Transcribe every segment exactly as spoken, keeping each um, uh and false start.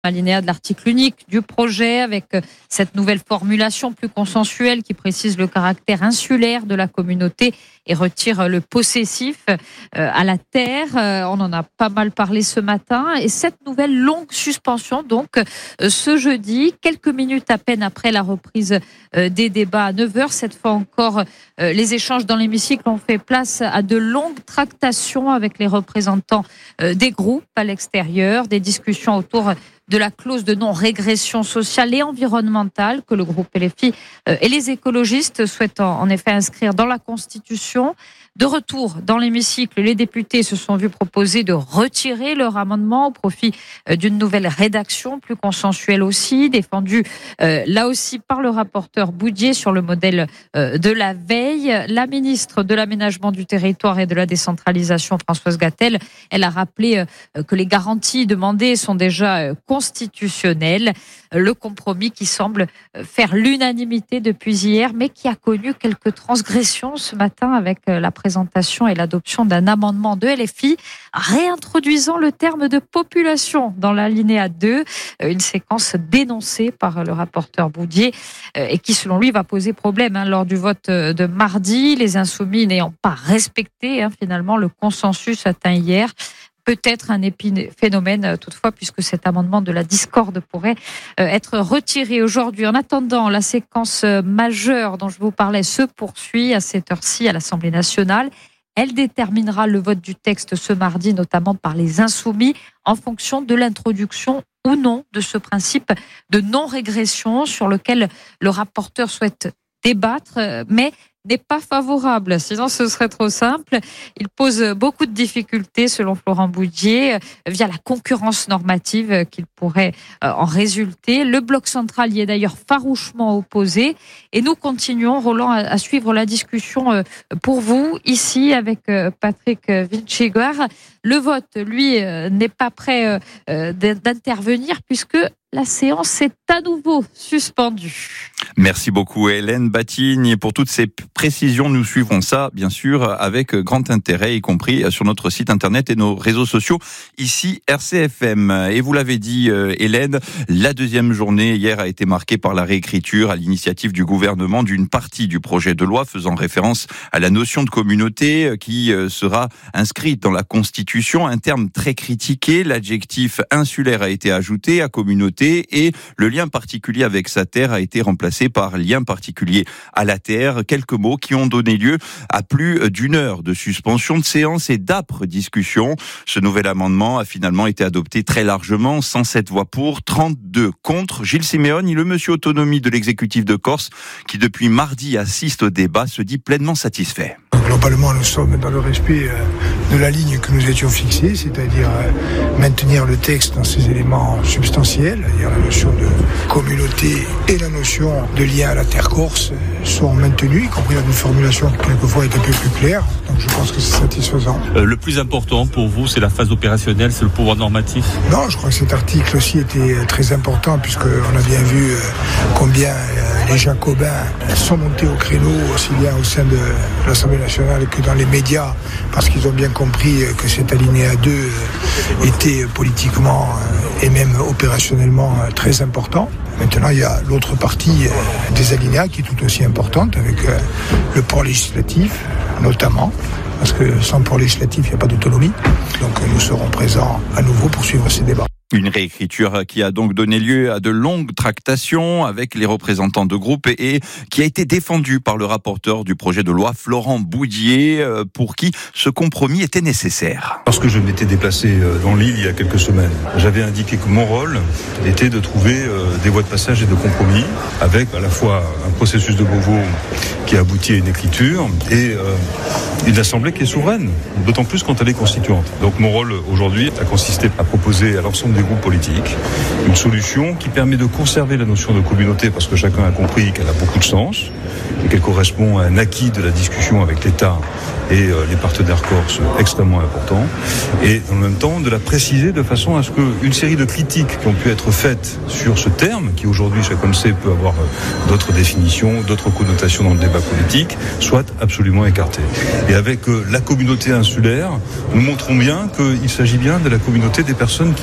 Alinéa de l'article unique du projet avec cette nouvelle formulation plus consensuelle qui précise le caractère insulaire de la communauté et retire le possessif à la terre. On en a pas mal parlé ce matin. Et cette nouvelle longue suspension, donc, ce jeudi, quelques minutes à peine après la reprise des débats à neuf heures. Cette fois encore, les échanges dans l'hémicycle ont fait place à de longues tractations avec les représentants des groupes à l'extérieur, des discussions autour de la clause de non-régression sociale et environnementale que le groupe L F I et les écologistes souhaitent en effet inscrire dans la Constitution. De retour dans l'hémicycle, les députés se sont vus proposer de retirer leur amendement au profit d'une nouvelle rédaction plus consensuelle aussi, défendue euh, là aussi par le rapporteur Boudié sur le modèle euh, de la veille. La ministre de l'Aménagement du Territoire et de la Décentralisation, Françoise Gatel, elle a rappelé euh, que les garanties demandées sont déjà euh, constitutionnelles. Le compromis qui semble faire l'unanimité depuis hier, mais qui a connu quelques transgressions ce matin avec la présentation et l'adoption d'un amendement de L F I réintroduisant le terme de population dans l'alinéa deux, une séquence dénoncée par le rapporteur Boudié et qui selon lui va poser problème hein, lors du vote de mardi, les insoumis n'ayant pas respecté hein, finalement le consensus atteint hier. Peut-être un épiphénomène toutefois puisque cet amendement de la discorde pourrait être retiré aujourd'hui. En attendant, la séquence majeure dont je vous parlais se poursuit à cette heure-ci à l'Assemblée nationale. Elle déterminera le vote du texte ce mardi, notamment par les insoumis, en fonction de l'introduction ou non de ce principe de non-régression sur lequel le rapporteur souhaite débattre, mais n'est pas favorable, sinon ce serait trop simple. Il pose beaucoup de difficultés selon Florent Boudié via la concurrence normative qu'il pourrait en résulter. Le bloc central y est d'ailleurs farouchement opposé et nous continuons, Roland, à suivre la discussion pour vous ici avec Patrick Vinchegar. Le vote, lui, n'est pas prêt d'intervenir puisque la séance est à nouveau suspendue. Merci beaucoup Hélène Batigne pour toutes ces précisions. Nous suivrons ça, bien sûr, avec grand intérêt, y compris sur notre site internet et nos réseaux sociaux, ici R C F M. Et vous l'avez dit Hélène, la deuxième journée hier a été marquée par la réécriture à l'initiative du gouvernement d'une partie du projet de loi faisant référence à la notion de communauté qui sera inscrite dans la Constitution. Un terme très critiqué, l'adjectif insulaire a été ajouté à communauté et le lien particulier avec sa terre a été remplacé par lien particulier à la terre. Quelques mots qui ont donné lieu à plus d'une heure de suspension de séance et d'âpres discussions. Ce nouvel amendement a finalement été adopté très largement, cent sept voix pour, trente-deux contre. Gilles Siméoni, le monsieur autonomie de l'exécutif de Corse, qui depuis mardi assiste au débat, se dit pleinement satisfait. Globalement, nous sommes dans le respect de la ligne que nous étions fixée, c'est-à-dire maintenir le texte dans ses éléments substantiels, c'est-à-dire la notion de communauté et la notion de lien à la terre corse sont maintenues, y compris dans une formulation qui quelquefois est un peu plus claire. Donc je pense que c'est satisfaisant. Euh, le plus important pour vous, c'est la phase opérationnelle, c'est le pouvoir normatif ? Non, je crois que cet article aussi était très important puisqu'on a bien vu combien les Jacobins sont montés au créneau, aussi bien au sein de l'Assemblée nationale que dans les médias, parce qu'ils ont bien compris que cet alinéa deux était politiquement et même opérationnellement très important. Maintenant, il y a l'autre partie des alinéas qui est tout aussi importante, avec le port législatif, notamment, parce que sans port législatif, il n'y a pas d'autonomie. Donc nous serons présents à nouveau pour suivre ces débats. Une réécriture qui a donc donné lieu à de longues tractations avec les représentants de groupes et qui a été défendue par le rapporteur du projet de loi, Florent Boudié, pour qui ce compromis était nécessaire. Lorsque je m'étais déplacé dans l'île il y a quelques semaines, j'avais indiqué que mon rôle était de trouver des voies de passage et de compromis avec à la fois un processus de Beauvau qui a abouti à une écriture et une assemblée qui est souveraine, d'autant plus quand elle est constituante. Donc mon rôle aujourd'hui a consisté à proposer à l'ensemble des groupes politiques une solution qui permet de conserver la notion de communauté parce que chacun a compris qu'elle a beaucoup de sens et qu'elle correspond à un acquis de la discussion avec l'État et les partenaires corses extrêmement importants, et en même temps de la préciser de façon à ce qu'une série de critiques qui ont pu être faites sur ce terme, qui aujourd'hui, chacun le sait, peut avoir d'autres définitions, d'autres connotations dans le débat politique, soient absolument écartées. Et avec la communauté insulaire, nous montrons bien qu'il s'agit bien de la communauté des personnes qui vivent en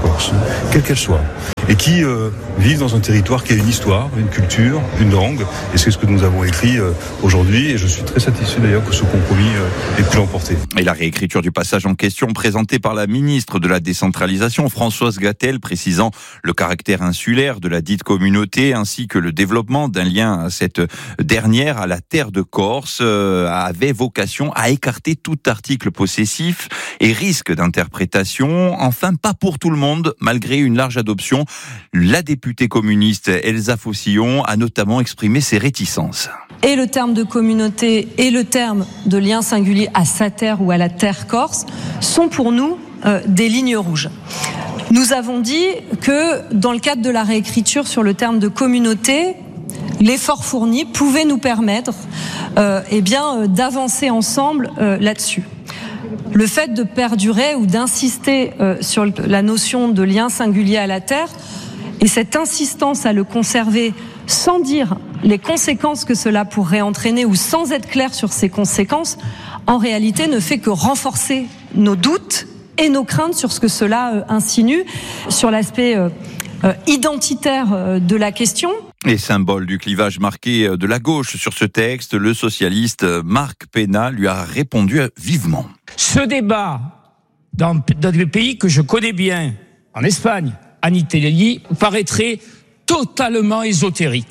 corse, quelle qu'elle soit, et qui euh, vivent dans un territoire qui a une histoire, une culture, une langue, et c'est ce que nous avons écrit euh, aujourd'hui, et je suis très satisfait d'ailleurs que ce compromis euh, ait pu l'emporter. Et la réécriture du passage en question présentée par la ministre de la décentralisation, Françoise Gatel, précisant le caractère insulaire de la dite communauté, ainsi que le développement d'un lien à cette dernière, à la terre de Corse, euh, avait vocation à écarter tout article possessif et risque d'interprétation. Enfin, pas pour tout le monde, malgré une large adoption. La députée communiste Elsa Faucillon a notamment exprimé ses réticences. Et le terme de communauté et le terme de lien singulier à sa terre ou à la terre corse sont pour nous euh, des lignes rouges. Nous avons dit que dans le cadre de la réécriture sur le terme de communauté, l'effort fourni pouvait nous permettre euh, eh bien, euh, d'avancer ensemble euh, là-dessus. Le fait de perdurer ou d'insister euh, sur la notion de lien singulier à la terre et cette insistance à le conserver sans dire les conséquences que cela pourrait entraîner ou sans être clair sur ces conséquences, en réalité ne fait que renforcer nos doutes et nos craintes sur ce que cela euh, insinue, sur l'aspect euh, euh, identitaire euh, de la question. Et symbole du clivage marqué de la gauche sur ce texte, le socialiste Marc Pénat lui a répondu vivement. Ce débat, dans, dans des pays que je connais bien, en Espagne, en Italie, paraîtrait totalement ésotérique.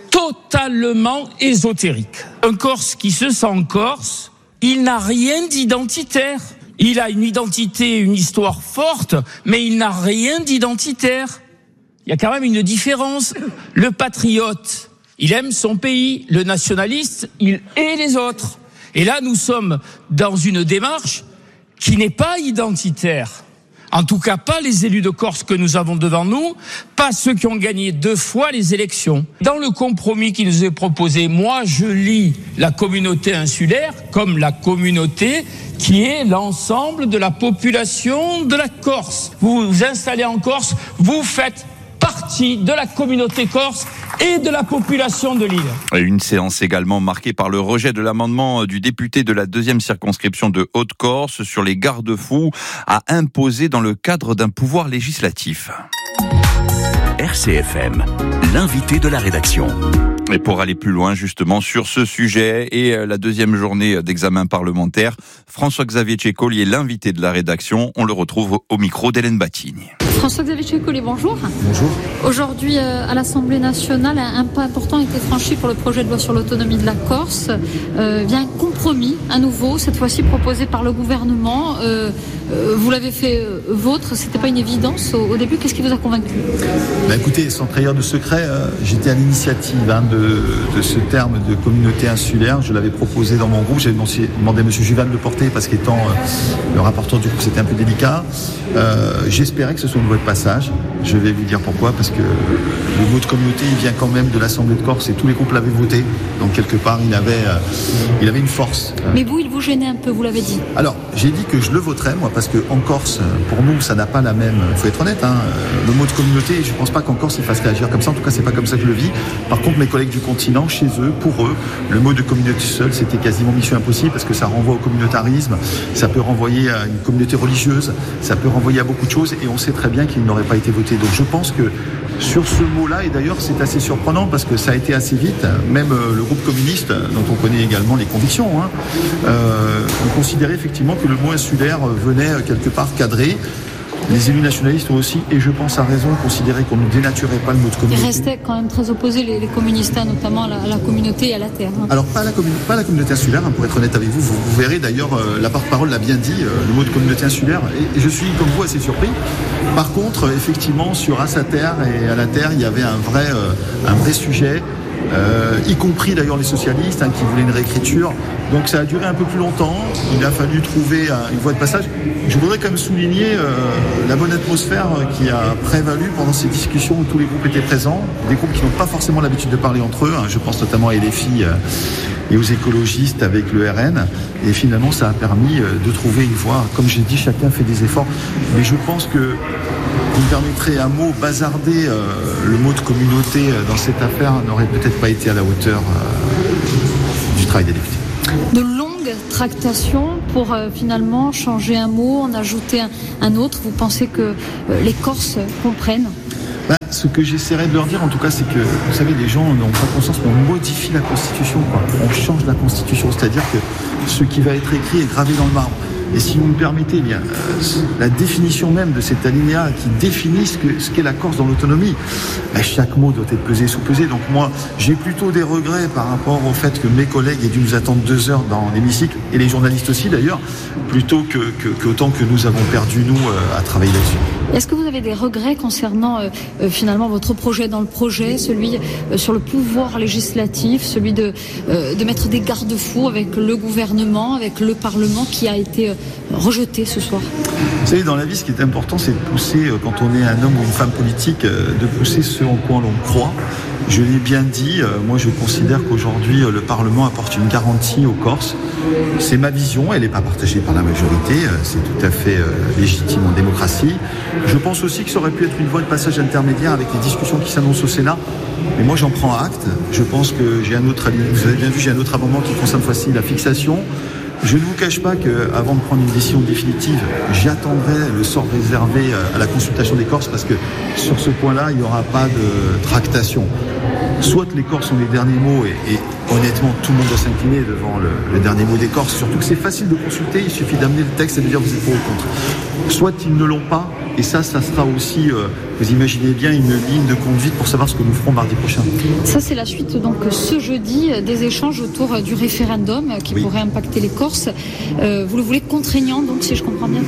Totalement ésotérique. Un Corse qui se sent Corse, il n'a rien d'identitaire. Il a une identité, une histoire forte, mais il n'a rien d'identitaire. Il y a quand même une différence. Le patriote, il aime son pays. Le nationaliste, il hait les autres. Et là, nous sommes dans une démarche qui n'est pas identitaire. En tout cas, pas les élus de Corse que nous avons devant nous, pas ceux qui ont gagné deux fois les élections. Dans le compromis qui nous est proposé, moi, je lis la communauté insulaire comme la communauté qui est l'ensemble de la population de la Corse. Vous vous installez en Corse, vous faites partie de la communauté corse et de la population de l'île. Une séance également marquée par le rejet de l'amendement du député de la deuxième circonscription de Haute-Corse sur les garde-fous à imposer dans le cadre d'un pouvoir législatif. R C F M, l'invité de la rédaction. Et pour aller plus loin justement sur ce sujet et la deuxième journée d'examen parlementaire, François-Xavier Ceccoli est l'invité de la rédaction. On le retrouve au micro d'Hélène Batigny. François-Xavier Ceccoli, bonjour. Bonjour. Aujourd'hui, euh, à l'Assemblée nationale, un pas important a été franchi pour le projet de loi sur l'autonomie de la Corse. Euh, vient un compromis, à nouveau, cette fois-ci proposé par le gouvernement. Euh, euh, vous l'avez fait euh, vôtre, c'était pas une évidence au, au début. Qu'est-ce qui vous a convaincu ? Bah écoutez, sans trahir de secret, euh, j'étais à l'initiative hein, de, de ce terme de communauté insulaire. Je l'avais proposé dans mon groupe. J'avais demandé à M. Juvin de le porter parce qu'étant euh, le rapporteur du groupe, c'était un peu délicat. Euh, j'espérais que ce soit une voie de passage. Je vais vous dire pourquoi, parce que le mot de communauté, il vient quand même de l'Assemblée de Corse et tous les groupes l'avaient voté. Donc quelque part, il avait, euh, il avait une force. Mais vous, il vous gênait un peu, vous l'avez dit. Alors, j'ai dit que je le voterais, moi, parce que en Corse, pour nous, ça n'a pas la même. Il faut être honnête, hein, le mot de communauté, je ne pense pas qu'en Corse, il fasse réagir comme ça. En tout cas, c'est pas comme ça que je le vis. Par contre, mes collègues du continent, chez eux, pour eux, le mot de communauté seul, c'était quasiment mission impossible parce que ça renvoie au communautarisme, ça peut renvoyer à une communauté religieuse, ça peut renvoyer à beaucoup de choses, et on sait très bien qu'il n'aurait pas été voté. Donc, je pense que sur ce mot-là, et d'ailleurs, c'est assez surprenant parce que ça a été assez vite. Même le groupe communiste, dont on connaît également les convictions, hein, euh, on considérait effectivement que le mot insulaire venait quelque part cadrer. Les élus nationalistes ont aussi, et je pense à raison, considéré qu'on ne dénaturait pas le mot de communauté. Ils restaient quand même très opposés, les, les communistes, notamment à la, à la communauté et à la terre. Hein. Alors, pas la, commun- pas la communauté insulaire, hein, pour être honnête avec vous. Vous, vous verrez d'ailleurs, euh, la porte-parole l'a bien dit, euh, le mot de communauté insulaire. Et, et je suis, comme vous, assez surpris. Par contre, effectivement, sur à sa terre et à la terre, il y avait un vrai, euh, un vrai sujet. Euh, y compris d'ailleurs les socialistes hein, qui voulaient une réécriture. Donc ça a duré un peu plus longtemps. Il a fallu trouver euh, une voie de passage. Je voudrais quand même souligner euh, la bonne atmosphère qui a prévalu pendant ces discussions où tous les groupes étaient présents. Des groupes qui n'ont pas forcément l'habitude de parler entre eux. Hein. Je pense notamment à L F I euh, et aux écologistes avec le R N. Et finalement, ça a permis euh, de trouver une voie. Comme j'ai dit, chacun fait des efforts. Mais je pense que vous me permettrez un mot bazardé, euh, le mot de communauté euh, dans cette affaire n'aurait peut-être pas été à la hauteur euh, du travail des députés. De longues longue tractation pour euh, finalement changer un mot, en ajouter un, un autre. Vous pensez que euh, les Corses comprennent ? Ben, ce que j'essaierai de leur dire, en tout cas, c'est que, vous savez, les gens n'ont pas conscience, mais on modifie la Constitution, quoi. On change la Constitution, c'est-à-dire que ce qui va être écrit est gravé dans le marbre. Et si vous me permettez, eh bien, euh, la définition même de cet alinéa qui définit ce, que, ce qu'est la Corse dans l'autonomie, ben, chaque mot doit être pesé, sous-pesé. Donc moi, j'ai plutôt des regrets par rapport au fait que mes collègues aient dû nous attendre deux heures dans l'hémicycle, et les journalistes aussi d'ailleurs, plutôt que, que, que autant que nous avons perdu, nous, euh, à travailler là-dessus. Est-ce que vous avez des regrets concernant euh, euh, finalement votre projet dans le projet, celui euh, sur le pouvoir législatif, celui de, euh, de mettre des garde-fous avec le gouvernement, avec le Parlement qui a été euh, rejeté ce soir ? Vous savez, dans la vie, ce qui est important, c'est de pousser, euh, quand on est un homme ou une femme politique, euh, de pousser ce en quoi l'on croit. Je l'ai bien dit, euh, moi je considère qu'aujourd'hui euh, le Parlement apporte une garantie aux Corses. C'est ma vision, elle n'est pas partagée par la majorité, euh, c'est tout à fait euh, légitime en démocratie. Je pense aussi que ça aurait pu être une voie de passage intermédiaire avec les discussions qui s'annoncent au Sénat. Mais moi j'en prends acte. Je pense que j'ai un autre, vous avez bien vu, j'ai un autre amendement qui concerne cette fois-ci la fixation. Je ne vous cache pas qu'avant de prendre une décision définitive, j'attendrai le sort réservé à la consultation des Corses parce que sur ce point-là, il n'y aura pas de tractation. Soit les Corses ont les derniers mots et, et honnêtement, tout le monde doit s'incliner devant le, le dernier mot des Corses. Surtout que c'est facile de consulter, il suffit d'amener le texte et de dire vous êtes pour ou contre. Soit ils ne l'ont pas, et ça, ça sera aussi, euh, vous imaginez bien, une ligne de conduite pour savoir ce que nous ferons mardi prochain. Ça, c'est la suite, donc, ce jeudi, des échanges autour du référendum qui oui. pourrait impacter les Corses. Euh, vous le voulez contraignant, donc, si je comprends bien ?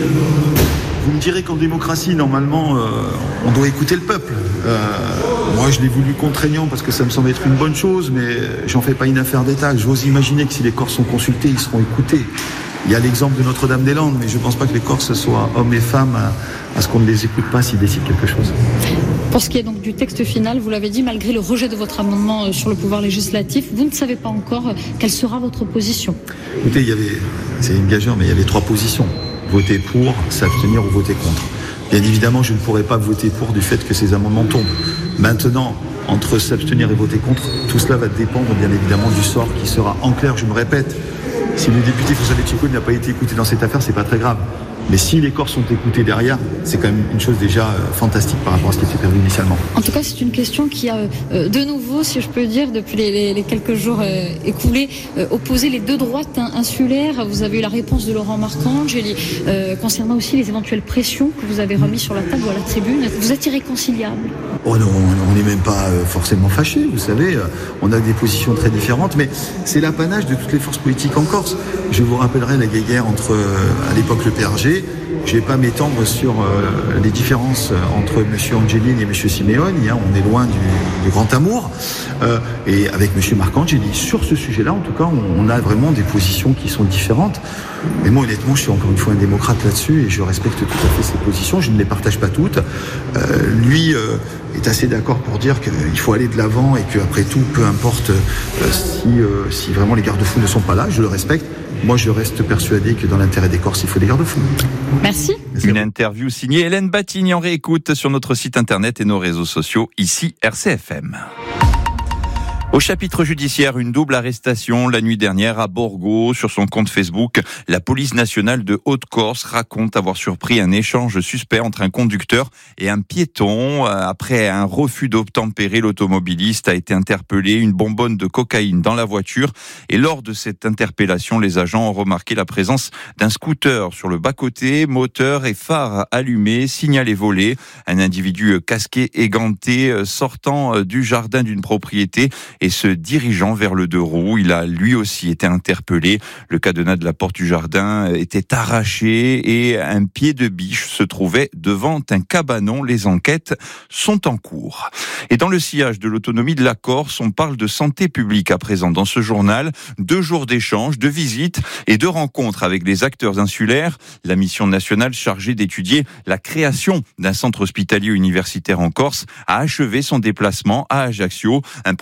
Vous me direz qu'en démocratie, normalement, euh, on doit écouter le peuple. Euh, moi, je l'ai voulu contraignant parce que ça me semble être une bonne chose, mais j'en fais pas une affaire d'État. J'ose imaginer que si les Corses sont consultés, ils seront écoutés. Il y a l'exemple de Notre-Dame-des-Landes, mais je ne pense pas que les Corses soient hommes et femmes à, à ce qu'on ne les écoute pas s'ils décident quelque chose. Pour ce qui est donc du texte final, vous l'avez dit, malgré le rejet de votre amendement sur le pouvoir législatif, vous ne savez pas encore quelle sera votre position. Écoutez, il y avait, c'est une gageure, mais il y avait trois positions. Voter pour, s'abstenir ou voter contre. Bien évidemment, je ne pourrais pas voter pour du fait que ces amendements tombent. Maintenant, entre s'abstenir et voter contre, tout cela va dépendre bien évidemment du sort qui sera en clair, je me répète. Si le député Foussale Chico n'a pas été écouté dans cette affaire, c'est pas très grave. Mais si les Corses sont écoutés derrière, c'est quand même une chose déjà euh, fantastique par rapport à ce qui était prévu initialement. En tout cas, c'est une question qui a euh, de nouveau, si je peux dire, depuis les, les, les quelques jours euh, écoulés, euh, opposé les deux droites hein, insulaires. Vous avez eu la réponse de Laurent Marcangeli euh, concernant aussi les éventuelles pressions que vous avez remises sur la table ou à la tribune. Vous êtes irréconciliable ? Oh non, on n'est même pas euh, forcément fâchés, vous savez. Euh, on a des positions très différentes, mais c'est l'apanage de toutes les forces politiques en Corse. Je vous rappellerai la guéguerre entre, euh, à l'époque, le P R G. Je ne vais pas m'étendre sur euh, les différences entre M. Angelini et M. Simeoni. Hein, on est loin du, du grand amour. Euh, et avec M. Marcangeli, sur ce sujet-là, en tout cas, on, on a vraiment des positions qui sont différentes. Mais moi, honnêtement, je suis encore une fois un démocrate là-dessus et je respecte tout à fait ses positions. Je ne les partage pas toutes. Euh, lui euh, est assez d'accord pour dire qu'il faut aller de l'avant et qu'après tout, peu importe euh, si, euh, si vraiment les garde-fous ne sont pas là, je le respecte. Moi, je reste persuadé que dans l'intérêt des Corses, il faut des garde-fous. Merci. Une interview signée Hélène Batigne en réécoute sur notre site internet et nos réseaux sociaux, ici R C F M. Au chapitre judiciaire, une double arrestation la nuit dernière à Borgo. Sur son compte Facebook, la police nationale de Haute-Corse raconte avoir surpris un échange suspect entre un conducteur et un piéton. Après un refus d'obtempérer, l'automobiliste a été interpellé, une bonbonne de cocaïne dans la voiture. Et lors de cette interpellation, les agents ont remarqué la présence d'un scooter sur le bas-côté, moteur et phare allumés, signalé volé. Un individu casqué et ganté sortant du jardin d'une propriété et se dirigeant vers le deux roues. Il a lui aussi été interpellé. Le cadenas de la porte du jardin était arraché et un pied de biche se trouvait devant un cabanon. Les enquêtes sont en cours. Et dans le sillage de l'autonomie de la Corse, on parle de santé publique à présent dans ce journal. Deux jours d'échanges, de visites et de rencontres avec les acteurs insulaires. La mission nationale chargée d'étudier la création d'un centre hospitalier universitaire en Corse a achevé son déplacement à Ajaccio. Un projet stratégique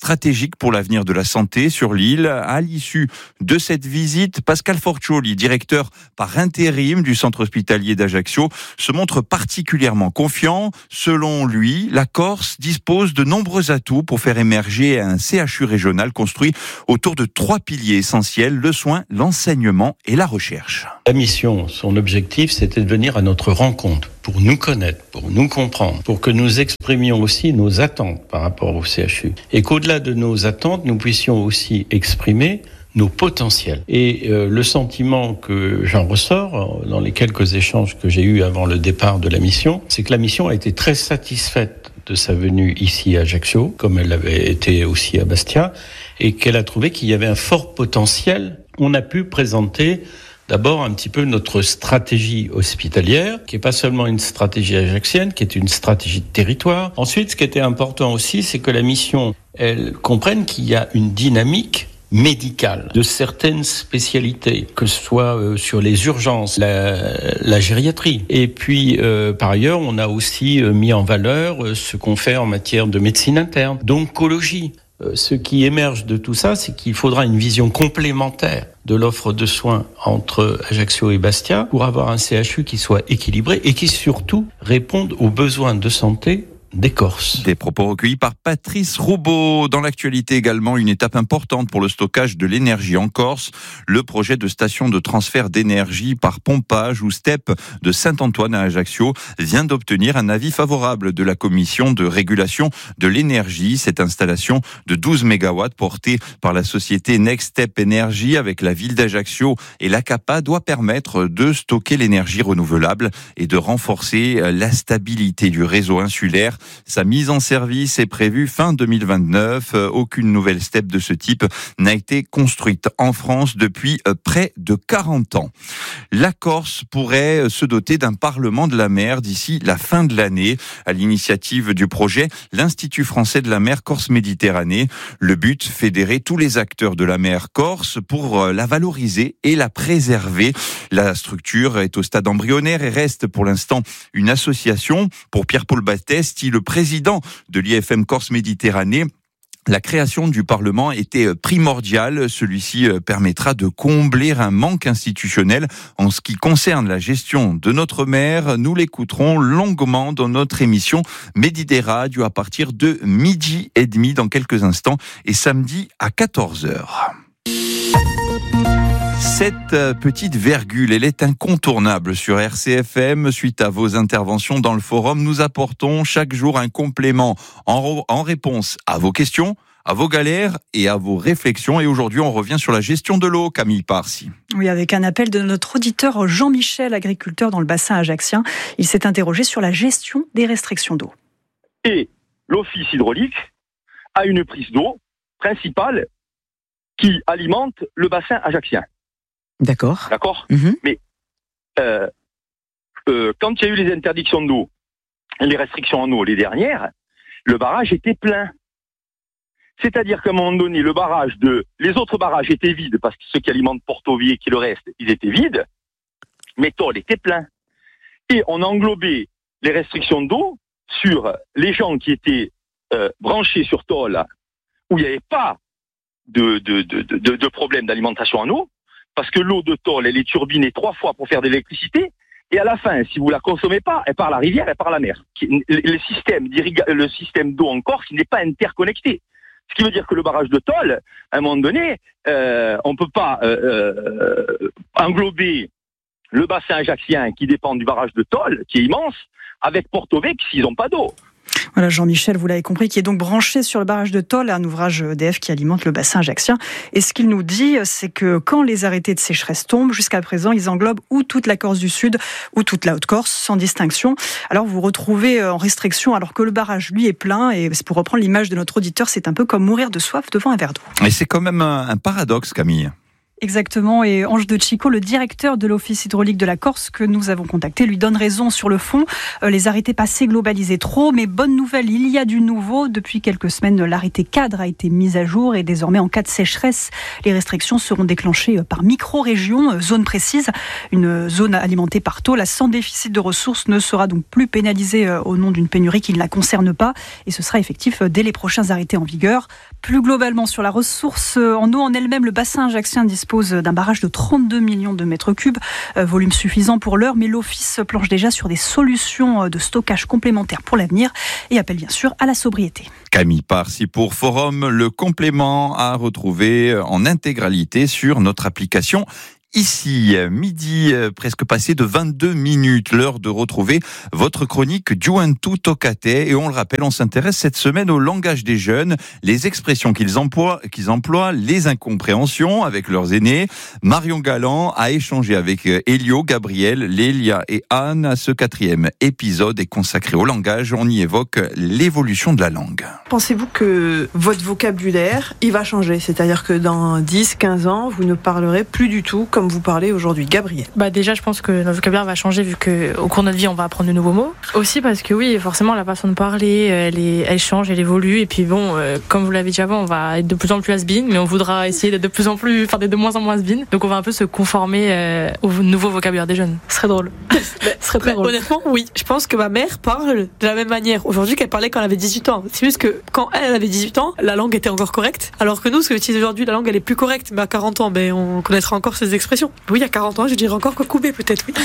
stratégique pour l'avenir de la santé sur l'île. À l'issue de cette visite, Pascal Forcioli, directeur par intérim du centre hospitalier d'Ajaccio, se montre particulièrement confiant. Selon lui, la Corse dispose de nombreux atouts pour faire émerger un C H U régional construit autour de trois piliers essentiels, le soin, l'enseignement et la recherche. La mission, son objectif, c'était de venir à notre rencontre pour nous connaître, pour nous comprendre, pour que nous exprimions aussi nos attentes par rapport au C H U. Et qu'au-delà de nos attentes, nous puissions aussi exprimer nos potentiels. Et euh, le sentiment que j'en ressors dans les quelques échanges que j'ai eus avant le départ de la mission, c'est que la mission a été très satisfaite de sa venue ici à Ajaccio, comme elle l'avait été aussi à Bastia, et qu'elle a trouvé qu'il y avait un fort potentiel. On a pu présenter d'abord un petit peu notre stratégie hospitalière, qui est pas seulement une stratégie ajaxienne, qui est une stratégie de territoire. Ensuite, ce qui était important aussi, c'est que la mission, elle comprenne qu'il y a une dynamique médicale de certaines spécialités, que ce soit euh, sur les urgences, la, la gériatrie. Et puis, euh, par ailleurs, on a aussi euh, mis en valeur euh, ce qu'on fait en matière de médecine interne, d'oncologie. Euh, ce qui émerge de tout ça, c'est qu'il faudra une vision complémentaire de l'offre de soins entre Ajaccio et Bastia pour avoir un C H U qui soit équilibré et qui surtout réponde aux besoins de santé des Corses. Des propos recueillis par Patrice Roubaud. Dans l'actualité également, une étape importante pour le stockage de l'énergie en Corse. Le projet de station de transfert d'énergie par pompage ou STEP de Saint-Antoine à Ajaccio vient d'obtenir un avis favorable de la commission de régulation de l'énergie. Cette installation de douze mégawatts portée par la société Next Step Energy avec la ville d'Ajaccio et l'A C A P A doit permettre de stocker l'énergie renouvelable et de renforcer la stabilité du réseau insulaire. Sa mise en service est prévue fin deux mille vingt-neuf. Aucune nouvelle STEP de ce type n'a été construite en France depuis près de quarante ans. La Corse pourrait se doter d'un parlement de la mer d'ici la fin de l'année. À l'initiative du projet, l'Institut français de la mer Corse-Méditerranée. Le but, fédérer tous les acteurs de la mer Corse pour la valoriser et la préserver. La structure est au stade embryonnaire et reste pour l'instant une association. Pour Pierre-Paul Battesti, le président de l'I F M Corse-Méditerranée, la création du Parlement était primordiale. Celui-ci permettra de combler un manque institutionnel en ce qui concerne la gestion de notre mer. Nous l'écouterons longuement dans notre émission Midi des Radio à partir de midi et demi dans quelques instants et samedi à quatorze heures. Cette petite virgule, elle est incontournable sur R C F M. Suite à vos interventions dans le forum, nous apportons chaque jour un complément en, en réponse à vos questions, à vos galères et à vos réflexions. Et aujourd'hui, on revient sur la gestion de l'eau, Camille Parsi. Oui, avec un appel de notre auditeur Jean-Michel, agriculteur dans le bassin ajaccien. Il s'est interrogé sur la gestion des restrictions d'eau. Et l'office hydraulique a une prise d'eau principale qui alimente le bassin ajaccien. D'accord. D'accord. Mmh. Mais euh, euh, quand il y a eu les interdictions d'eau, les restrictions en eau, les dernières, le barrage était plein. C'est-à-dire qu'à un moment donné, le barrage de, les autres barrages étaient vides parce que ceux qui alimentent Porto-Vie qui le reste, ils étaient vides, mais Toll était plein. Et on a englobé les restrictions d'eau sur les gens qui étaient euh, branchés sur Toll, où il n'y avait pas de, de, de, de, de problème d'alimentation en eau. Parce que l'eau de Toll, elle est turbinée trois fois pour faire de l'électricité, et à la fin, si vous la consommez pas, elle part à la rivière, elle part à la mer. Le système, le système d'eau en Corse, il n'est pas interconnecté. Ce qui veut dire que le barrage de Toll, à un moment donné, euh, on peut pas euh, euh, englober le bassin ajaccien qui dépend du barrage de Toll, qui est immense, avec Porto-Vec s'ils n'ont pas d'eau. Voilà, Jean-Michel, vous l'avez compris, qui est donc branché sur le barrage de Toll, un ouvrage E D F qui alimente le bassin ajaccien. Et ce qu'il nous dit, c'est que quand les arrêtés de sécheresse tombent, jusqu'à présent, ils englobent ou toute la Corse du Sud ou toute la Haute-Corse, sans distinction. Alors vous vous retrouvez en restriction alors que le barrage, lui, est plein. Et pour reprendre l'image de notre auditeur, c'est un peu comme mourir de soif devant un verre d'eau. Et c'est quand même un, un paradoxe, Camille. Exactement, et Ange de Chico, le directeur de l'Office hydraulique de la Corse que nous avons contacté, lui donne raison sur le fond. Euh, les arrêtés passés globalisaient trop, mais bonne nouvelle, il y a du nouveau. Depuis quelques semaines, l'arrêté cadre a été mis à jour et désormais en cas de sécheresse, les restrictions seront déclenchées par micro-région, zone précise, une zone alimentée par tôle sans déficit de ressources ne sera donc plus pénalisée au nom d'une pénurie qui ne la concerne pas et ce sera effectif dès les prochains arrêtés en vigueur. Plus globalement sur la ressource en eau en elle-même, le bassin ajaccien dispose d'un barrage de trente-deux millions de mètres cubes, euh, volume suffisant pour l'heure, mais l'Office planche déjà sur des solutions de stockage complémentaires pour l'avenir et appelle bien sûr à la sobriété. Camille Parsi pour Forum, le complément à retrouver en intégralité sur notre application. Ici, midi presque passé de vingt-deux minutes, l'heure de retrouver votre chronique Juventud Tocate. Et on le rappelle, on s'intéresse cette semaine au langage des jeunes, les expressions qu'ils emploient, qu'ils emploient, les incompréhensions avec leurs aînés. Marion Galland a échangé avec Elio, Gabriel, Lélia et Anne. Ce quatrième épisode est consacré au langage. On y évoque l'évolution de la langue. Pensez-vous que votre vocabulaire, il va changer ? C'est-à-dire que dans dix, quinze ans, vous ne parlerez plus du tout comme vous parlez aujourd'hui. Gabriel. Bah déjà, je pense que notre vocabulaire va changer vu qu'au cours de notre vie, on va apprendre de nouveaux mots. Aussi parce que oui, forcément, la façon de parler, elle, est, elle change, elle évolue. Et puis bon, euh, comme vous l'avez dit avant, on va être de plus en plus has-been, mais on voudra essayer d'être de plus en plus, enfin d'être de moins en moins has-been. Donc on va un peu se conformer euh, au nouveau vocabulaire des jeunes. Ce serait drôle. Ce serait très bah, drôle. Honnêtement, oui. Je pense que ma mère parle de la même manière aujourd'hui qu'elle parlait quand elle avait dix-huit ans. C'est juste que quand elle avait dix-huit ans, la langue était encore correcte. Alors que nous, ce que j'utilise aujourd'hui, la langue, elle est plus correcte. Mais à quarante ans, ben, on connaîtra encore ces expressions. Oui, à quarante ans, je dirais encore cocoubé, peut-être, oui.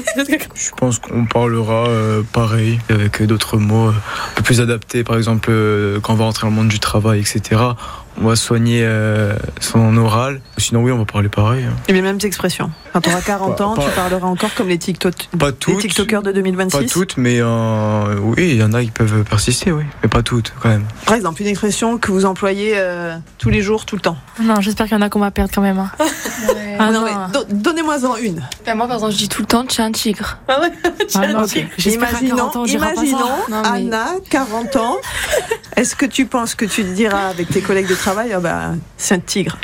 Je pense qu'on parlera euh, pareil, avec d'autres mots euh, un peu plus adaptés. Par exemple, euh, quand on va rentrer dans le monde du travail, et cetera, on va soigner euh, son oral. Sinon, oui, on va parler pareil. Hein. Et les mêmes expressions. Quand tu auras quarante ans, pas, tu parleras encore comme les, TikTok, pas toutes, les TikTokers de deux mille vingt-six. Pas toutes, mais euh, oui, il y en a qui peuvent persister, oui. Mais pas toutes, quand même. Par exemple, une expression que vous employez euh, tous les jours, tout le temps. Non, j'espère qu'il y en a qu'on va perdre quand même. Hein. Ouais. Ah non, non. Mais do- donnez-moi-en une. Ben moi, par exemple, je dis tout le temps, tu es un tigre. Ah ouais, tu es ah, un tigre. Imaginons, ans, imaginons non, mais... Anna, quarante ans. Est-ce que tu penses que tu diras avec tes collègues de travail, oh ben, c'est un tigre?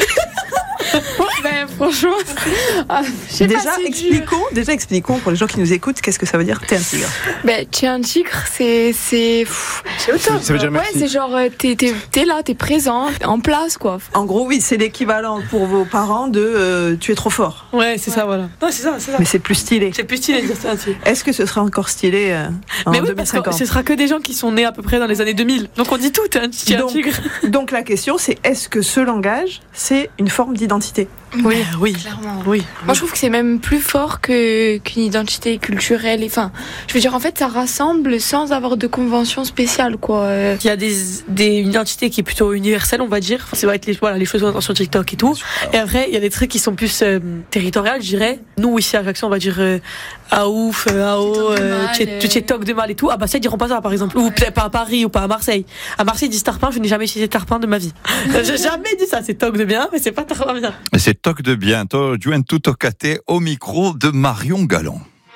Ben, franchement, ah, déjà, expliquons, déjà expliquons pour les gens qui nous écoutent, qu'est-ce que ça veut dire t'es un tigre? Ben, tu es un tigre, c'est. C'est, c'est au top. Ça veut dire ouais, c'est genre, t'es, t'es, t'es là, t'es présent, en place, quoi. En gros, oui, c'est l'équivalent pour vos parents de euh, tu es trop fort. Ouais, c'est ouais. ça, voilà. Non, c'est ça, c'est ça. Mais c'est plus stylé. C'est plus stylé de dire ça. Est-ce que ce sera encore stylé euh, en Mais oui, deux mille cinquante? parce que ce sera que des gens qui sont nés à peu près dans les années deux mille. Donc on dit tout, hein, tu es un tigre. Donc la question, c'est est-ce que ce langage, c'est une forme d'identité? Oui, oui, clairement. Oui. Moi, je trouve que c'est même plus fort que qu'une identité culturelle. Enfin, je veux dire, en fait, ça rassemble sans avoir de convention spéciale, quoi. Il y a des, des une identité qui est plutôt universelle, on va dire. Ça va être les voilà les choses sur TikTok et tout. Et après, il y a des trucs qui sont plus euh, territoriales, je dirais. Nous ici à Ajaccio, on va dire euh, ah ouf, ah oh, tu TikTok de mal et tout. Ah bah ça, ils diront pas ça, par exemple. Ou peut-être pas à Paris ou pas à Marseille. À Marseille, ils disent tarpin. Je n'ai jamais utilisé tarpin de ma vie. J'ai jamais dit ça. C'est toc de bien, mais c'est pas tarpin bien. C'est toc de bien. Juventud Tocate au micro de Marion Galland.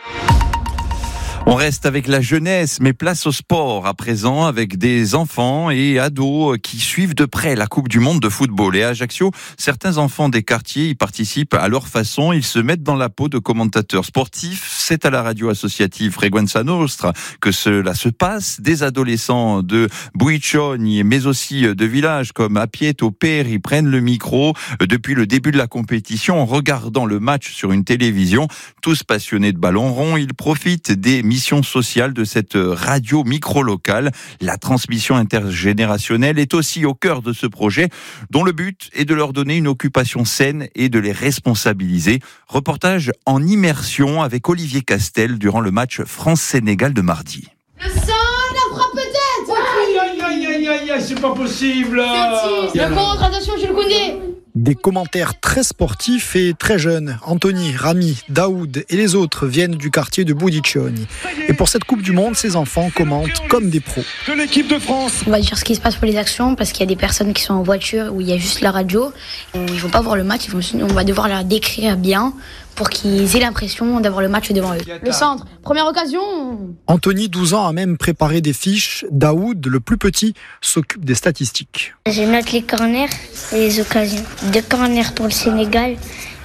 On reste avec la jeunesse, mais place au sport à présent avec des enfants et ados qui suivent de près la Coupe du Monde de football. Et à Ajaccio, certains enfants des quartiers y participent à leur façon. Ils se mettent dans la peau de commentateurs sportifs. C'est à la radio associative Frequenza Nostra que cela se passe. Des adolescents de Buiccioni, mais aussi de villages comme Apieto, Père, ils prennent le micro depuis le début de la compétition en regardant le match sur une télévision. Tous passionnés de ballon rond, ils profitent des mission sociale de cette radio micro-locale. La transmission intergénérationnelle est aussi au cœur de ce projet, dont le but est de leur donner une occupation saine et de les responsabiliser. Reportage en immersion avec Olivier Castel durant le match France-Sénégal de mardi. Le sang, la frappe peut-être. Aïe, aïe, aïe, aïe, aïe, c'est pas possible. Le contre, attention, je le connais. Des commentaires très sportifs et très jeunes. Anthony, Rami, Daoud et les autres viennent du quartier de Buiccioni. Et pour cette Coupe du Monde, ces enfants commentent comme des pros. De l'équipe de France. On va dire ce qui se passe pour les actions parce qu'il y a des personnes qui sont en voiture où il y a juste la radio. Ils ne vont pas voir le match, ils vont, on va devoir leur décrire bien pour qu'ils aient l'impression d'avoir le match devant eux. Le centre, première occasion. Anthony, douze ans, a même préparé des fiches. Daoud, le plus petit, s'occupe des statistiques. Je note les corners et les occasions. Deux corners pour le Sénégal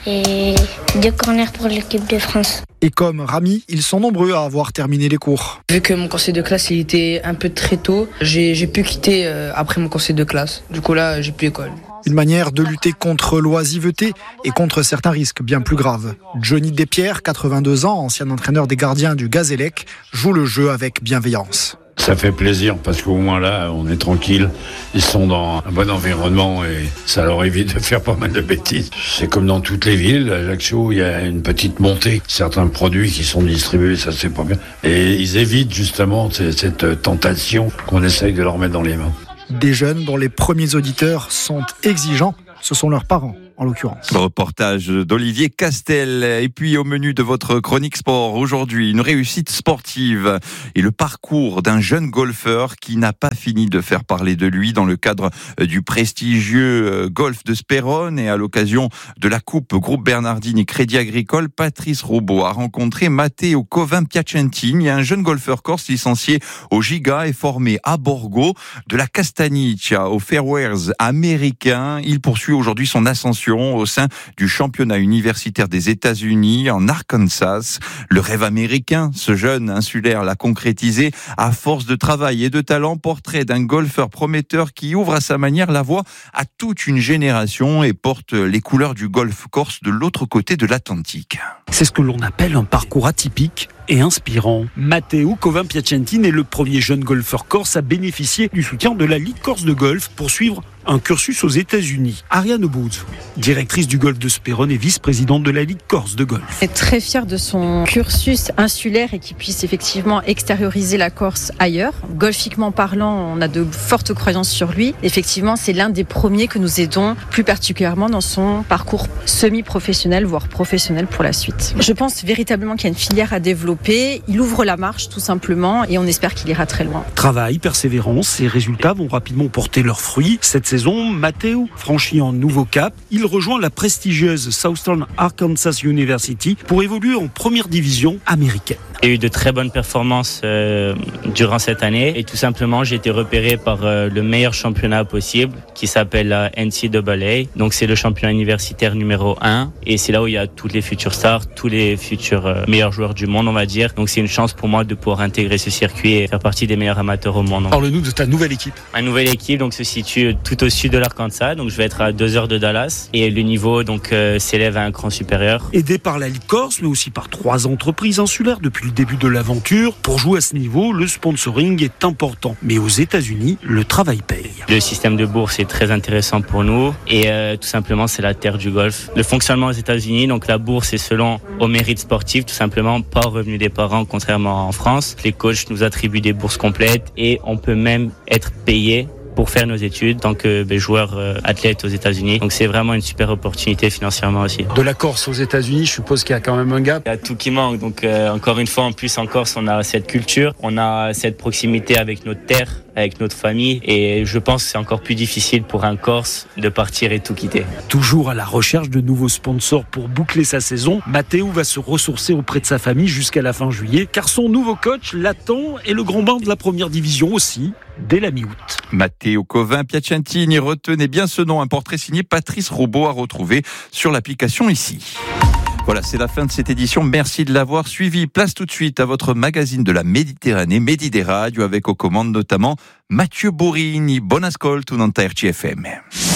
et deux corners pour l'équipe de France. Et comme Rami, ils sont nombreux à avoir terminé les cours. Vu que mon conseil de classe il était un peu très tôt, j'ai, j'ai pu quitter euh, après mon conseil de classe. Du coup là, j'ai plus école. Une manière de lutter contre l'oisiveté et contre certains risques bien plus graves. Johnny Despierres, quatre-vingt-deux ans, ancien entraîneur des gardiens du Gazélec, joue le jeu avec bienveillance. Ça fait plaisir parce qu'au moins là, on est tranquille. Ils sont dans un bon environnement et ça leur évite de faire pas mal de bêtises. C'est comme dans toutes les villes. À Ajaccio, il y a une petite montée. Certains produits qui sont distribués, ça c'est pas bien. Et ils évitent justement cette tentation qu'on essaye de leur mettre dans les mains. Des jeunes dont les premiers auditeurs sont exigeants, ce sont leurs parents. En l'occurrence. Reportage d'Olivier Castel. Et puis au menu de votre chronique sport aujourd'hui, une réussite sportive et le parcours d'un jeune golfeur qui n'a pas fini de faire parler de lui dans le cadre du prestigieux golf de Spérone et à l'occasion de la Coupe Groupe Bernardini Crédit Agricole. Patrice Robot a rencontré Matteo Covin-Piacentini, un jeune golfeur corse licencié au Giga et formé à Borgo de la Castagniccia aux Fairways américains. Il poursuit aujourd'hui son ascension au sein du championnat universitaire des États-Unis en Arkansas. Le rêve américain, ce jeune insulaire l'a concrétisé à force de travail et de talent. Portrait d'un golfeur prometteur qui ouvre à sa manière la voie à toute une génération et porte les couleurs du golf corse de l'autre côté de l'Atlantique. C'est ce que l'on appelle un parcours atypique et inspirant. Matteo Covin-Piacentini est le premier jeune golfeur corse à bénéficier du soutien de la Ligue corse de golf pour suivre un cursus aux États-Unis. Ariane Booth, directrice du golf de Spérone et vice-présidente de la Ligue corse de golf. Elle est très fière de son cursus insulaire et qu'il puisse effectivement extérioriser la Corse ailleurs. Golfiquement parlant, on a de fortes croyances sur lui. Effectivement, c'est l'un des premiers que nous aidons plus particulièrement dans son parcours semi-professionnel, voire professionnel pour la suite. Je pense véritablement qu'il y a une filière à développer. Il ouvre la marche tout simplement et on espère qu'il ira très loin. Travail, persévérance et résultats vont rapidement porter leurs fruits. Cette saison, Matteo franchit un nouveau cap. Il rejoint la prestigieuse Southern Arkansas University pour évoluer en première division américaine. J'ai eu de très bonnes performances euh, durant cette année et tout simplement j'ai été repéré par euh, le meilleur championnat possible qui s'appelle la N C A A. Donc c'est le championnat universitaire numéro un et c'est là où il y a toutes les futures stars, tous les futurs euh, meilleurs joueurs du monde on va dire. Donc c'est une chance pour moi de pouvoir intégrer ce circuit et faire partie des meilleurs amateurs au monde. Parle-nous de ta nouvelle équipe. Ma nouvelle équipe donc se situe tout au sud de l'Arkansas, donc je vais être à deux heures de Dallas et le niveau donc euh, s'élève à un cran supérieur. Aidé par la Ligue corse mais aussi par trois entreprises insulaires depuis le début de l'aventure. Pour jouer à ce niveau, le sponsoring est important. Mais aux États-Unis, le travail paye. Le système de bourse est très intéressant pour nous et euh, tout simplement c'est la terre du golf. Le fonctionnement aux États-Unis, donc la bourse est selon au mérite sportif, tout simplement pas au revenu des parents, contrairement en France. Les coachs nous attribuent des bourses complètes et on peut même être payé pour faire nos études en tant que ben, joueur euh, athlète aux États-Unis. Donc c'est vraiment une super opportunité financièrement aussi. De la Corse aux États-Unis, je suppose qu'il y a quand même un gap. Il y a tout qui manque. Donc euh, encore une fois, en plus en Corse, on a cette culture, on a cette proximité avec notre terre, avec notre famille et je pense que c'est encore plus difficile pour un Corse de partir et tout quitter. Toujours à la recherche de nouveaux sponsors pour boucler sa saison, Matteo va se ressourcer auprès de sa famille jusqu'à la fin juillet car son nouveau coach l'attend et le grand bain de la première division aussi dès la mi-août. Matteo Covin-Piacentini, retenez bien ce nom, un portrait signé Patrice Robot à retrouver sur l'application ici. Voilà, c'est la fin de cette édition. Merci de l'avoir suivi. Place tout de suite à votre magazine de la Méditerranée, Medi des radios, avec aux commandes notamment Mathieu Borini. Bon ascolto dans R C F M.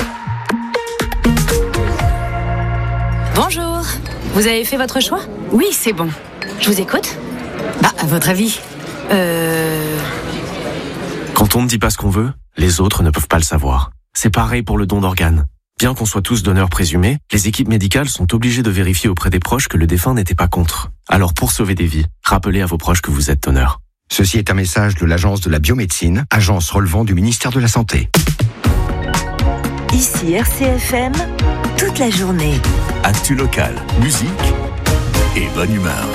Bonjour. Vous avez fait votre choix ? Oui, c'est bon. Je vous écoute ? Bah, à votre avis ? Euh... Quand on ne dit pas ce qu'on veut, les autres ne peuvent pas le savoir. C'est pareil pour le don d'organes. Bien qu'on soit tous donneurs présumés, les équipes médicales sont obligées de vérifier auprès des proches que le défunt n'était pas contre. Alors pour sauver des vies, rappelez à vos proches que vous êtes donneur. Ceci est un message de l'Agence de la biomédecine, agence relevant du ministère de la Santé. Ici R C F M, toute la journée. Actu local, musique et bonne humeur.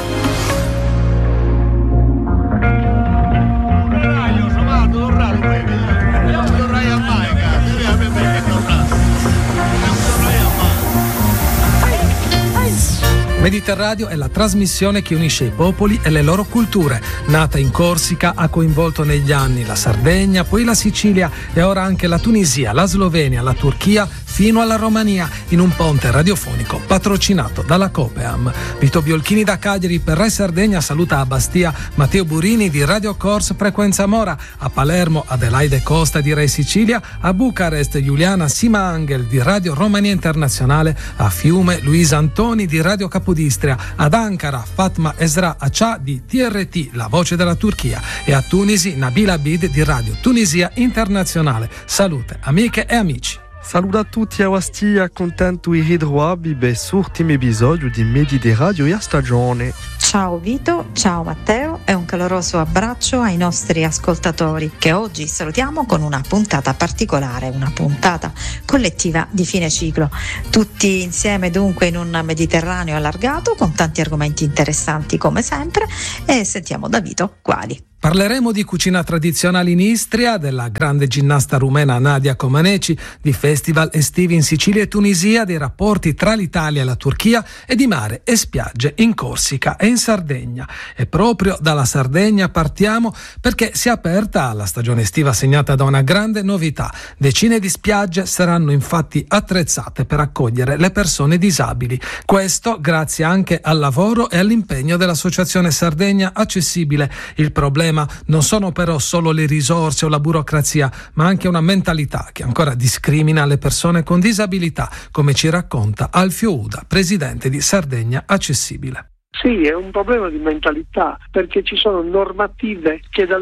Mediterraneo è la trasmissione che unisce i popoli e le loro culture. Nata in Corsica, ha coinvolto negli anni la Sardegna, poi la Sicilia e ora anche la Tunisia, la Slovenia, la Turchia, fino alla Romania, in un ponte radiofonico patrocinato dalla Copeam. Vito Biolchini da Cagliari per Rai Sardegna saluta a Bastia Matteo Burini di Radio Corse Frequenza Mora, a Palermo Adelaide Costa di Rai Sicilia, a Bucarest Giuliana Sima Angel di Radio Romania Internazionale, a Fiume Luisa Antoni di Radio Capodistria, ad Ankara Fatma Esra Acha di T R T, la voce della Turchia, e a Tunisi Nabila Abid di Radio Tunisia Internazionale. Salute amiche e amici. Saluto a tutti a Ostia, contento di ritrovarvi per l'ultimo episodio di Medi di Radio e Stagione. Ciao Vito, ciao Matteo e un caloroso abbraccio ai nostri ascoltatori che oggi salutiamo con una puntata particolare, una puntata collettiva di fine ciclo. Tutti insieme dunque in un Mediterraneo allargato con tanti argomenti interessanti come sempre, e sentiamo da Vito quali. Parleremo di cucina tradizionale in Istria, della grande ginnasta rumena Nadia Comaneci, di festival estivi in Sicilia e Tunisia, dei rapporti tra l'Italia e la Turchia e di mare e spiagge in Corsica e in Sardegna. E proprio dalla Sardegna partiamo perché si è aperta la stagione estiva segnata da una grande novità. Decine di spiagge saranno infatti attrezzate per accogliere le persone disabili. Questo grazie anche al lavoro e all'impegno dell'Associazione Sardegna Accessibile. Il problema non sono però solo le risorse o la burocrazia, ma anche una mentalità che ancora discrimina le persone con disabilità, come ci racconta Alfio Uda, presidente di Sardegna Accessibile. Sì, è un problema di mentalità, perché ci sono normative che dal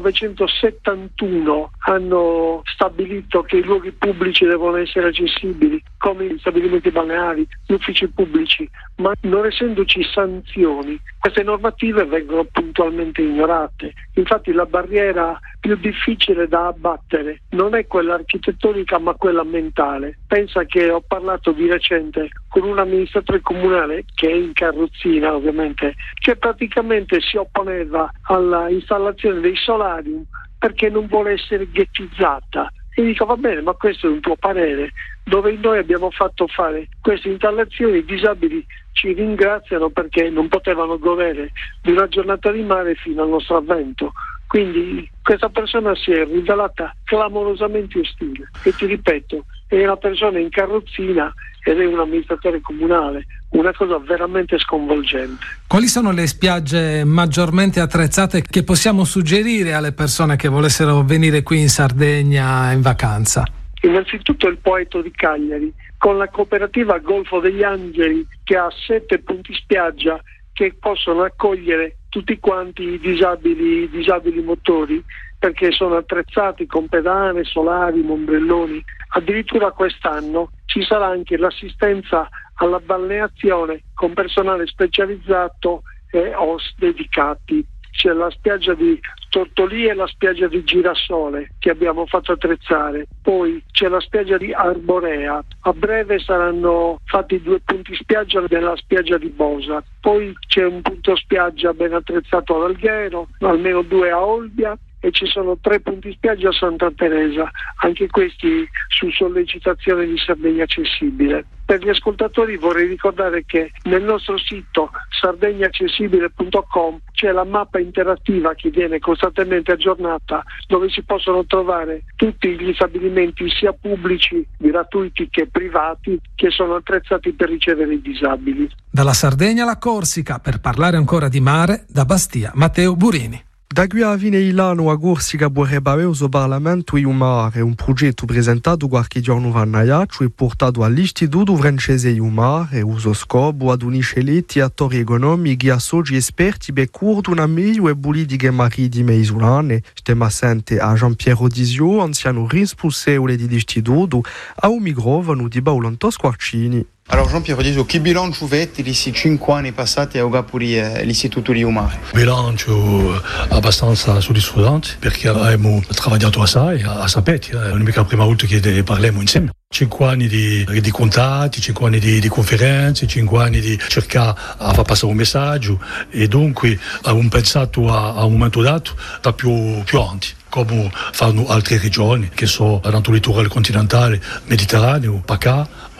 millenovecentosettantuno hanno stabilito che i luoghi pubblici devono essere accessibili, come gli stabilimenti balneari, gli uffici pubblici, ma non essendoci sanzioni, queste normative vengono puntualmente ignorate. Infatti la barriera più difficile da abbattere non è quella architettonica ma quella mentale. Pensa che ho parlato di recente con un amministratore comunale che è in carrozzina ovviamente, che praticamente si opponeva alla installazione dei solarium perché non vuole essere ghettizzata. E dico va bene, ma questo è un tuo parere, dove noi abbiamo fatto fare queste installazioni, i disabili ci ringraziano perché non potevano godere di una giornata di mare fino al nostro avvento. Quindi questa persona si è rivelata clamorosamente ostile e ti ripeto, è una persona in carrozzina ed è un amministratore comunale, una cosa veramente sconvolgente. Quali sono le spiagge maggiormente attrezzate che possiamo suggerire alle persone che volessero venire qui in Sardegna in vacanza? Innanzitutto il Poeto di Cagliari, con la cooperativa Golfo degli Angeli, che ha sette punti spiaggia che possono accogliere tutti quanti i disabili, i disabili motori, perché sono attrezzati con pedane, solari, ombrelloni. Addirittura quest'anno ci sarà anche l'assistenza alla balneazione con personale specializzato e host dedicati. C'è la spiaggia di Tortolì e la spiaggia di Girasole che abbiamo fatto attrezzare, poi c'è la spiaggia di Arborea, a breve saranno fatti due punti spiaggia nella spiaggia di Bosa, poi c'è un punto spiaggia ben attrezzato ad Alghero, almeno due a Olbia, e ci sono tre punti spiaggia a Santa Teresa, anche questi su sollecitazione di Sardegna Accessibile. Per gli ascoltatori vorrei ricordare che nel nostro sito sardegna accessibile punto com c'è la mappa interattiva che viene costantemente aggiornata, dove si possono trovare tutti gli stabilimenti sia pubblici, gratuiti che privati, che sono attrezzati per ricevere i disabili. Dalla Sardegna alla Corsica, per parlare ancora di mare, da Bastia Matteo Burini. Da qui a fine dell'anno a Corsica vorrebbe avere il Parlamento e un mare, un progetto presentato qualche giorno fa a Najaccio e portato all'Istituto francese di mare, uso scopo ad unire letti attori economici e soci esperti per coordinare meglio le politiche marittime isolane. Stiamo assente a Giampiero Disio, anziano responsabile dell'Istituto, a un microfono di Paolo Squarcini. Alors Jean-Pierre Disio, che bilancio avete questi cinque anni passati a Ogapuri all'Istituto di Umare? Bilancio abbastanza soddisfacente perché abbiamo lavorato assai a Sapeti, è l'unica prima volta che parliamo insieme. Cinque anni di, di contatti, cinque anni di, di conferenze, cinque anni di cercare a far passare un messaggio e dunque abbiamo pensato a, a un momento dato da più, più avanti, come fanno altre regioni che sono nel litorale continentale mediterraneo, P A C A,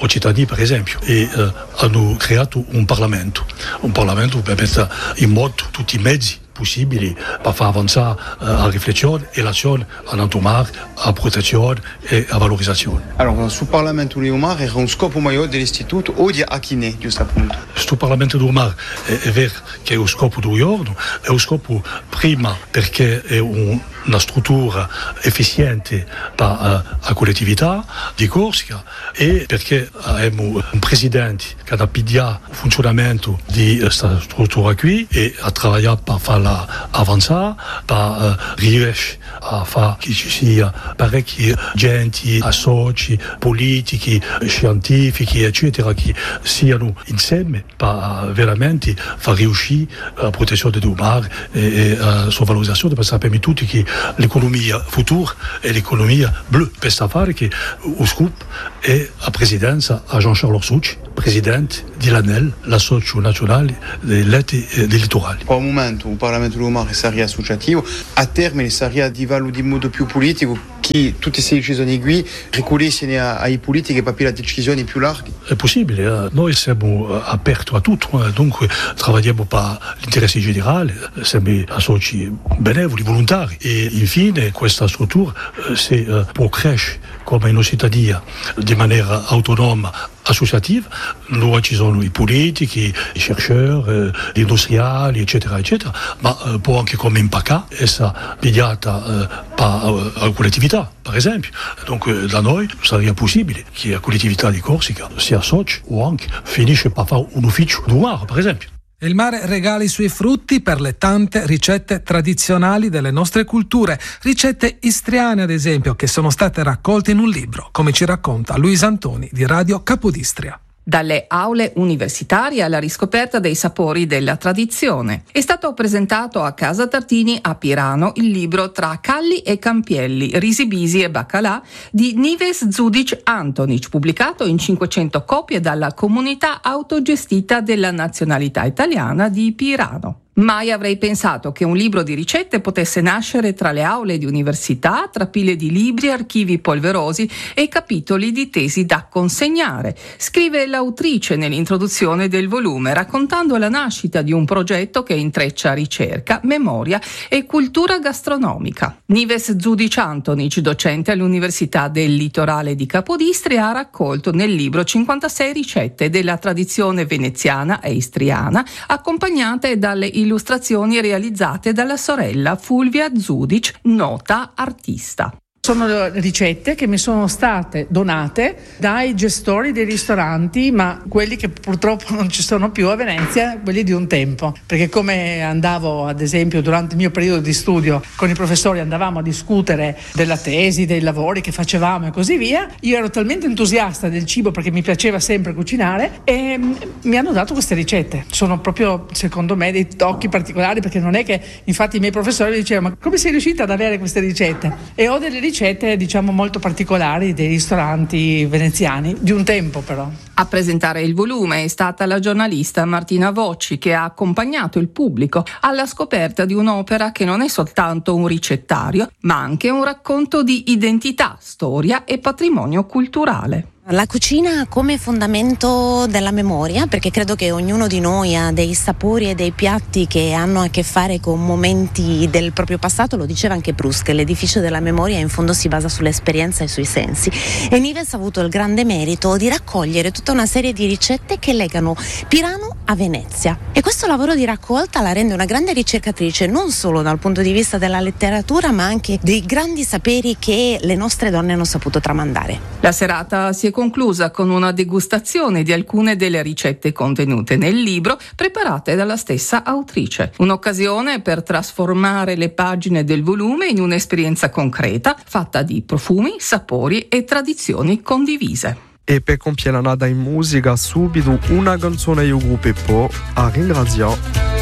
cittadini per esempio e eh, hanno creato un Parlamento, un Parlamento per mettere in moto tutti i mezzi possibili per far avanzare uh, la riflessione e l'azione a Nantumar, a protezione e a valorizzazione. Allora, sul Parlamento di Umar era un scopo maggiore dell'istituto o di Achine, giusto appunto? Sul Parlamento di Umar è, è vero che è un scopo di giorno, è un scopo prima perché è un, una struttura efficiente per uh, la collettività di Corsica e perché abbiamo un presidente che ha pigliato il funzionamento di questa struttura qui e ha lavorato per farla avanzare, per uh, riuscire a fare che ci sia parecchi genti, associ, politici, scientifici, eccetera, che siano insieme per uh, veramente far riuscire la protezione del mare e la sua valorizzazione, per sapere tutti che l'economia futura è l'economia blu, per sapere che lo scoop è la presidenza a Jean-Charles Orsucci, presidente di l'ANEL, l'Associo Nazionale dei Letti e dei Litorali. Al momento il Parlamento di Umar sarebbe associativo, a termine sarebbe di valore di modo più politico che tutte queste decisioni qui ricollessino ai politici per prendere decisioni più larghe. È possibile, eh? Noi siamo aperti a tutto, eh? Dunque lavoriamo per l'interesse generale, siamo associ benevoli, volontari e infine questa struttura eh, se eh, può crescere come in Occitania di maniera autonoma associativa, dove ci sono i politici, i chercheurs, gli industriali, eccetera, eccetera, ma eh, può anche come impacca essere pigliata eh, per la collettività, per esempio. Dunque da noi sarebbe possibile che la collettività di Corsica si associ o anche finisce per fare un ufficio di mare, per esempio. Il mare regala i suoi frutti per le tante ricette tradizionali delle nostre culture, ricette istriane ad esempio, che sono state raccolte in un libro, come ci racconta Luisa Antoni di Radio Capodistria. Dalle aule universitarie alla riscoperta dei sapori della tradizione. È stato presentato a Casa Tartini a Pirano il libro Tra Calli e Campielli, Risi Bisi e Baccalà di Nives Zudic Antonic, pubblicato in cinquecento copie dalla comunità autogestita della nazionalità italiana di Pirano. Mai avrei pensato che un libro di ricette potesse nascere tra le aule di università, tra pile di libri, archivi polverosi e capitoli di tesi da consegnare, scrive l'autrice nell'introduzione del volume, raccontando la nascita di un progetto che intreccia ricerca, memoria e cultura gastronomica. Nives Zudic Antonic, docente all'Università del Litorale di Capodistria, ha raccolto nel libro cinquantasei ricette della tradizione veneziana e istriana, accompagnate dalle illustrazioni realizzate dalla sorella Fulvia Zudic, nota artista. Sono ricette che mi sono state donate dai gestori dei ristoranti, ma quelli che purtroppo non ci sono più a Venezia, quelli di un tempo. Perché come andavo, ad esempio, durante il mio periodo di studio con i professori, andavamo a discutere della tesi, dei lavori che facevamo e così via, io ero talmente entusiasta del cibo perché mi piaceva sempre cucinare e mi hanno dato queste ricette. Sono proprio, secondo me, dei tocchi particolari, perché non è che, infatti, i miei professori dicevano: ma come sei riuscita ad avere queste ricette? E ho delle ricette ricette diciamo molto particolari dei ristoranti veneziani di un tempo. Però a presentare il volume è stata la giornalista Martina Vocci, che ha accompagnato il pubblico alla scoperta di un'opera che non è soltanto un ricettario, ma anche un racconto di identità, storia e patrimonio culturale. La cucina come fondamento della memoria, perché credo che ognuno di noi ha dei sapori e dei piatti che hanno a che fare con momenti del proprio passato. Lo diceva anche Proust, che l'edificio della memoria in fondo si basa sull'esperienza e sui sensi, e Nives ha avuto il grande merito di raccogliere tutta una serie di ricette che legano Pirano a Venezia, e questo lavoro di raccolta la rende una grande ricercatrice non solo dal punto di vista della letteratura, ma anche dei grandi saperi che le nostre donne hanno saputo tramandare. La serata si è conclusa con una degustazione di alcune delle ricette contenute nel libro, preparate dalla stessa autrice. Un'occasione per trasformare le pagine del volume in un'esperienza concreta, fatta di profumi, sapori e tradizioni condivise. E per compiere la nada in musica, subito una canzone io gruppo a ringraziare